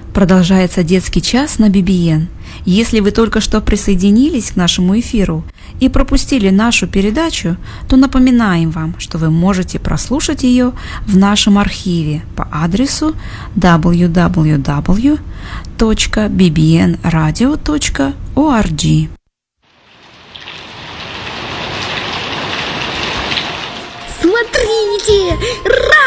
Продолжается детский час на BBN. Если вы только что присоединились к нашему эфиру и пропустили нашу передачу, то напоминаем вам, что вы можете прослушать ее в нашем архиве по адресу www.bbnradio.org. Смотрите!